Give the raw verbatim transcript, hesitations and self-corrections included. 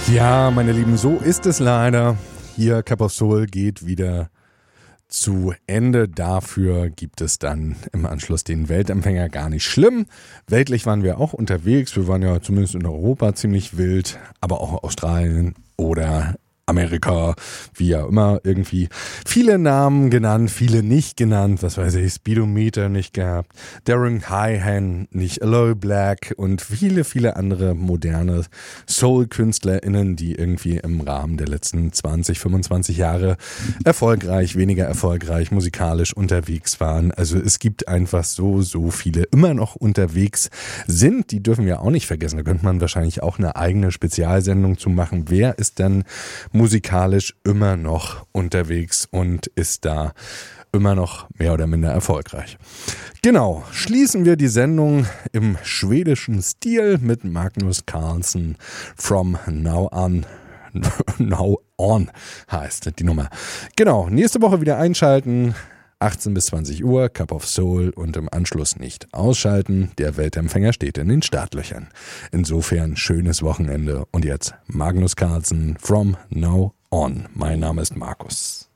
Ja, meine Lieben, so ist es leider. Hier Cup of Soul geht wieder zu Ende. Dafür gibt es dann im Anschluss den Weltempfänger. Gar nicht schlimm. Weltlich waren wir auch unterwegs. Wir waren ja zumindest in Europa ziemlich wild, aber auch Australien oder Amerika, wie ja immer, irgendwie viele Namen genannt, viele nicht genannt, was weiß ich, Speedometer nicht gehabt, Darren Heyhan nicht, Aloe Black und viele, viele andere moderne Soul-KünstlerInnen, die irgendwie im Rahmen der letzten zwanzig, fünfundzwanzig Jahre erfolgreich, weniger erfolgreich, musikalisch unterwegs waren. Also es gibt einfach so, so viele immer noch unterwegs sind, die dürfen wir auch nicht vergessen. Da könnte man wahrscheinlich auch eine eigene Spezialsendung zu machen. Wer ist denn musikalisch immer noch unterwegs und ist da immer noch mehr oder minder erfolgreich. Genau, schließen wir die Sendung im schwedischen Stil mit Magnus Carlsen. From Now On. Now On heißt die Nummer. Genau, nächste Woche wieder einschalten. achtzehn bis zwanzig Uhr, Cup of Soul und im Anschluss nicht ausschalten. Der Weltempfänger steht in den Startlöchern. Insofern schönes Wochenende. Und jetzt Magnus Carlsen, From Now On. Mein Name ist Markus.